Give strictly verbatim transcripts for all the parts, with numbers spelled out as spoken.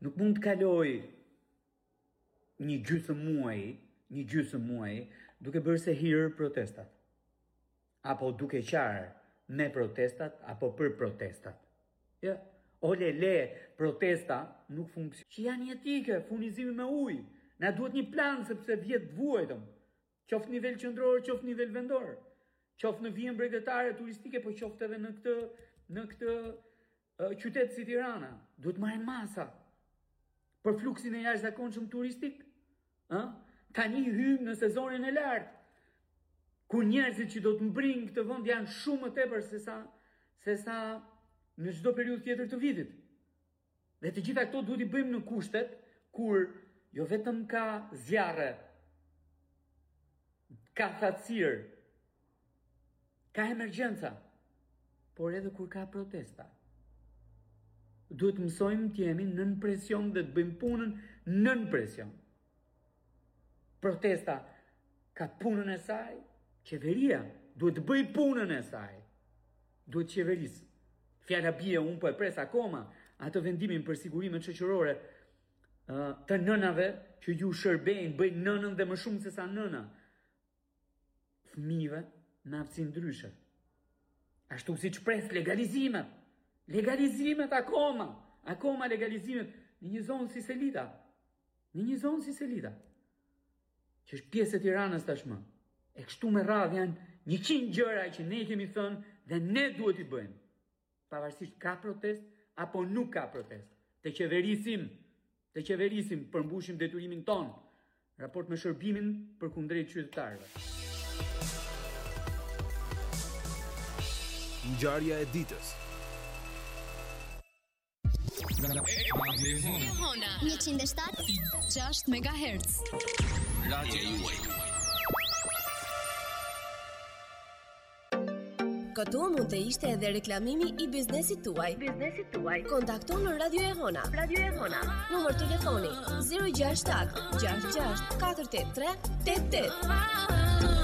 Nuk mund të kaloj një gjysmë muaji, një gjysmë muaji, duke bërë se hirë protestat. Apo duke qarë me protestat, apo për protestat. Ja, ole le, protesta nuk funksion. Që janë jetike, furnizimi me ujë. Na duhet një plan sepse vjet vuajtëm. Qoftë nivel qendror, qoftë nivel vendor. Qoftë në vijën bregdetare turistike, po qoftë edhe në këtë në këtë uh, qytet si Tirana. Duhet marrin masa për fluksin e jashtëzakonshëm turistik. Ë? Tani hym në sezonin e lartë. Ku njerëzit që do të mbrin këtë vend janë shumë më tepër se sa se sa në çdo periudhë tjetër të vitit. Dhe të gjitha këto duhet i bëjmë në kushtet kur jo vetëm ka zjarre, ka thatësirë, ka emergjenca, por edhe kur ka protesta. Duhet mësojmë të jemi nën presion dhe të bëjmë punën nën presion. Protesta ka punën e saj, qeveria duhet të bëj punën e saj. Duhet qeverisë. Fjala bie, unë po e pres akoma atë vendimin për sigurimet shoqërore të nënave që ju shërbejnë, bëjnë nënën dhe më shumë se sa nëna. Fëmijëve në aftësi ndryshe. Ashtu si që pres legalizimet. Legalizimet akoma. Akoma legalizimet në një zonë si Selita. Në një zonë si Selita. Që është pjesë e Tiranës tashmë. E kështu me radhë janë njëqind gjëra që ne kemi thënë dhe ne duhet i bëjmë. Pavarësisht ka protest apo nuk ka protest. Të qeverisim, të qeverisim përmbushim detyrimin ton. Raport me shërbimin për kundrejt qytetarëve. Ngjarja e ditës. Ehona njëqind e shtatë e gjashtë megahertz. Radio juaj. Këtu mund të ishte edhe reklamimi i biznesit tuaj. Biznesit tuaj. Kontakto në Radio Ehona. Radio Ehona. Numër telefoni zero gjasht shtat gjasht gjasht katër tetë tre tetë tetë.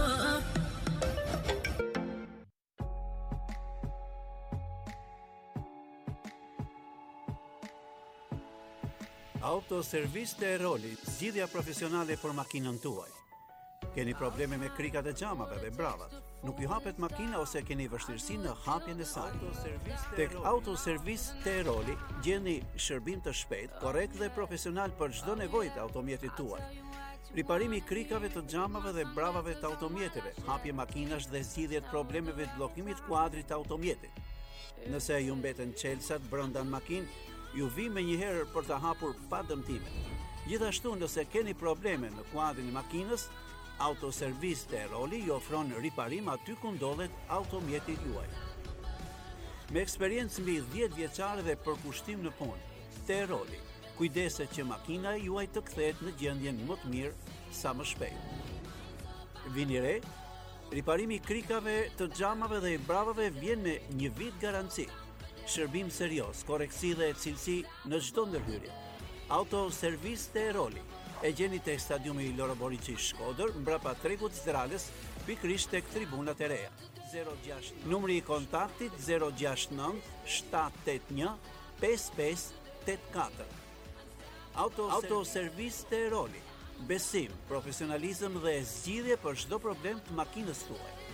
Autoservis Teroli, zgjidhja profesionale për makinën tuaj. Keni probleme me krikat e xhamave dhe bravat? Nuk ju hapet makina ose keni vështirësi në hapjen e saj? Tek Autoservis Teroli gjeni shërbim të shpejtë, korrekt dhe profesional për çdo nevojë të automjetit tuaj. Riparimi i krikave të xhamave dhe bravave të automjeteve, hapje makinash dhe zgjidhje të problemeve të bllokimit kuadrit të automjetit. Nëse ju mbeten çelësat brenda në makinë, ju vi me njëherë për të hapur pa dëmtime. Gjithashtu, nëse keni probleme në kuadrin e makinës, Autoservis Teroli ju ofron riparim aty ku ndodhet automjeti juaj. Me eksperiencë mbi dhjetë vjeçare dhe përkushtim në punë, Teroli kujdeset që makina e juaj të kthehet në gjendjen më të mirë sa më shpejt. Vini re, riparimi i krikave të xhamave dhe i bravave vjen me një vit garanci. Shërbim serioz, koreksi dhe cilësi në çdo ndërhyrje. Autoservis Teroli e gjeni tek stadiumi Loro Boriçi Shkodër, mbrapa tregut Zdralës, pikërisht tek tribunat e reja. zero gjasht Numri i kontaktit zero gjasht nënt shtat tetë një pesë pesë tetë katër. Autoservis Teroli. Besim, profesionalizëm dhe zgjidhje për çdo problem të makinës tuaj.